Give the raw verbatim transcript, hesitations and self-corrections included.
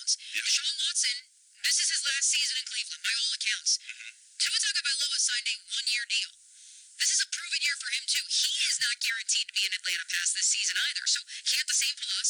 Browns. Yep. Deshaun Watson, this is his last season in Cleveland, by all accounts. Mm-hmm. Tua Tagovailoa signed a one-year deal. This is a proven year for him, too. He is not guaranteed to be in Atlanta past this season either, so he had the same philosophy.